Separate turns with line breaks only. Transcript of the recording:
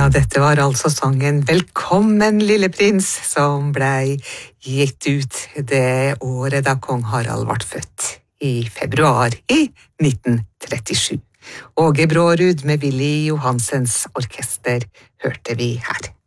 Ja, dette var altså sangen «Velkommen, lille prins», som ble gitt ut det året da kong Harald ble født, i februar i 1937. Åge Brårud med Willy Johansens orkester hørte vi her.